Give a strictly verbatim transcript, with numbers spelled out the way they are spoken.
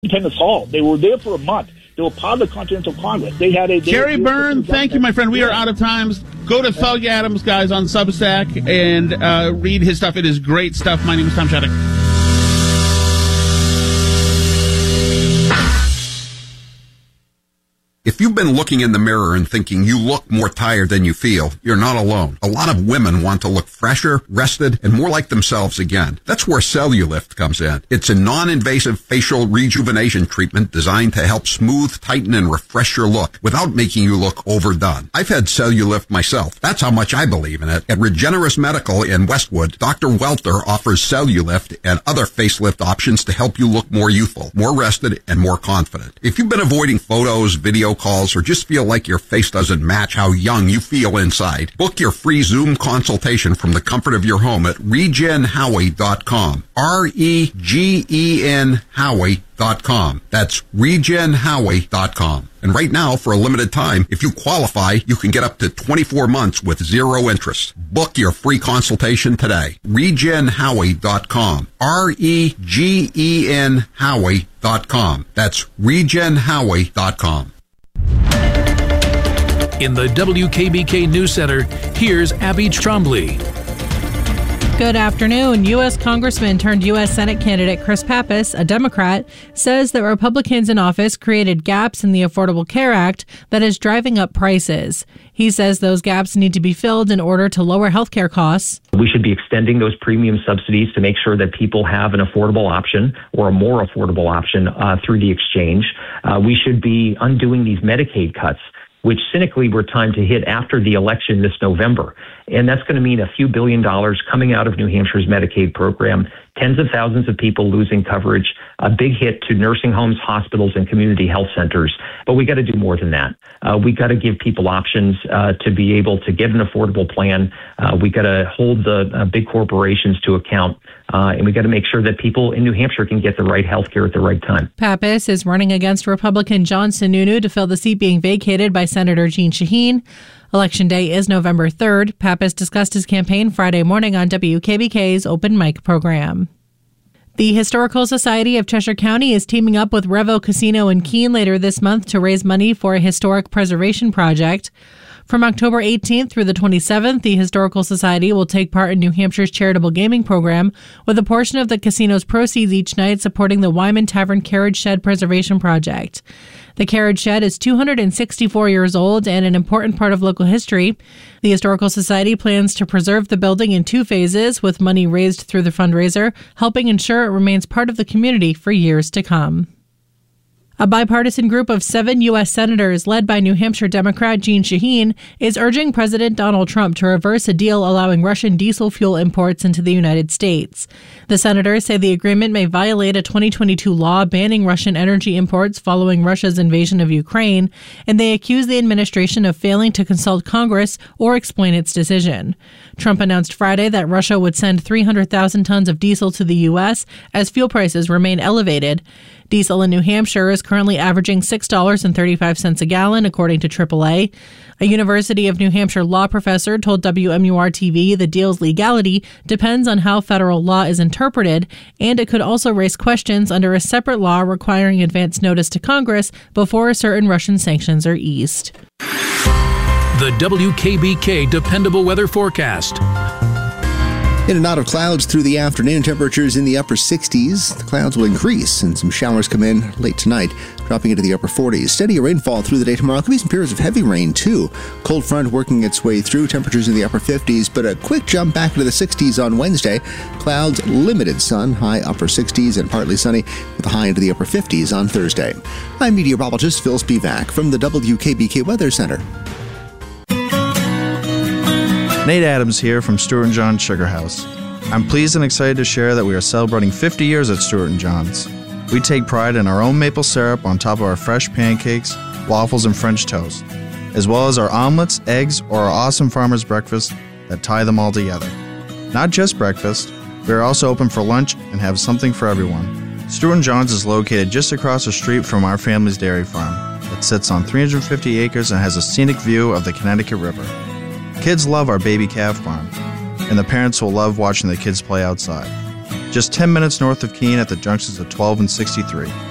Independence Hall. They were there for a month. They were part of the Continental Congress. They had a... They, Jerry they Byrne, thank you, my friend. We are out of time. Go to Thug Adams, guys, on Substack and uh, read his stuff. It is great stuff. My name is Tom Shattuck. If you've been looking in the mirror and thinking you look more tired than you feel, you're not alone. A lot of women want to look fresher, rested, and more like themselves again. That's where Cellulift comes in. It's a non-invasive facial rejuvenation treatment designed to help smooth, tighten, and refresh your look without making you look overdone. I've had Cellulift myself. That's how much I believe in it. At Regenerous Medical in Westwood, Doctor Welter offers Cellulift and other facelift options to help you look more youthful, more rested, and more confident. If you've been avoiding photos, video calls, or just feel like your face doesn't match how young you feel inside, book your free Zoom consultation from the comfort of your home at regen howie dot com. R E G E N Howie dot com. That's regen howie dot com. And right now, for a limited time, if you qualify, you can get up to twenty-four months with zero interest. Book your free consultation today. regen howie dot com. R E G E N Howie dot com. That's regen howie dot com. In the W K B K News Center, here's Abby Trombley. Good afternoon. U S Congressman turned U S Senate candidate Chris Pappas, a Democrat, says that Republicans in office created gaps in the Affordable Care Act that is driving up prices. He says those gaps need to be filled in order to lower health care costs. We should be extending those premium subsidies to make sure that people have an affordable option or a more affordable option uh, through the exchange. Uh, we should be undoing these Medicaid cuts, which cynically were timed to hit after the election this November. And that's going to mean a few billion dollars coming out of New Hampshire's Medicaid program, tens of thousands of people losing coverage, a big hit to nursing homes, hospitals, and community health centers. But we got to do more than that. Uh, we got to give people options uh, to be able to get an affordable plan. Uh, we got to hold the uh, big corporations to account. Uh, and we got to make sure that people in New Hampshire can get the right health care at the right time. Pappas is running against Republican John Sununu to fill the seat being vacated by Senator Jeanne Shaheen. Election day is November third. Pappas discussed his campaign Friday morning on W K B K's Open Mic program. The Historical Society of Cheshire County is teaming up with Revo Casino in Keene later this month to raise money for a historic preservation project. From October eighteenth through the twenty-seventh, the Historical Society will take part in New Hampshire's charitable gaming program, with a portion of the casino's proceeds each night supporting the Wyman Tavern Carriage Shed Preservation Project. The carriage shed is two hundred sixty-four years old and an important part of local history. The Historical Society plans to preserve the building in two phases, with money raised through the fundraiser, helping ensure it remains part of the community for years to come. A bipartisan group of seven U S senators, led by New Hampshire Democrat Jeanne Shaheen, is urging President Donald Trump to reverse a deal allowing Russian diesel fuel imports into the United States. The senators say the agreement may violate a twenty twenty-two law banning Russian energy imports following Russia's invasion of Ukraine, and they accuse the administration of failing to consult Congress or explain its decision. Trump announced Friday that Russia would send three hundred thousand tons of diesel to the U S as fuel prices remain elevated. Diesel in New Hampshire is currently averaging six dollars and thirty-five cents a gallon, according to triple A. A University of New Hampshire law professor told W M U R T V the deal's legality depends on how federal law is interpreted, and it could also raise questions under a separate law requiring advance notice to Congress before certain Russian sanctions are eased. The W K B K Dependable Weather Forecast. In and out of clouds through the afternoon, temperatures in the upper sixties. The clouds will increase and some showers come in late tonight, dropping into the upper forties. Steadier rainfall through the day tomorrow. Could be some periods of heavy rain, too. Cold front working its way through, temperatures in the upper fifties, but a quick jump back into the sixties on Wednesday. Clouds, limited sun, high upper sixties and partly sunny, with a high into the upper fifties on Thursday. I'm meteorologist Phil Spivak from the W K B K Weather Center. Nate Adams here from Stuart and John's Sugar House. I'm pleased and excited to share that we are celebrating fifty years at Stuart and John's. We take pride in our own maple syrup on top of our fresh pancakes, waffles, and French toast, as well as our omelets, eggs, or our awesome farmer's breakfast that tie them all together. Not just breakfast, we are also open for lunch and have something for everyone. Stuart and John's is located just across the street from our family's dairy farm. It sits on three hundred fifty acres and has a scenic view of the Connecticut River. Kids love our baby calf farm, and the parents will love watching the kids play outside. Just ten minutes north of Keene at the junctions of twelve and sixty-three.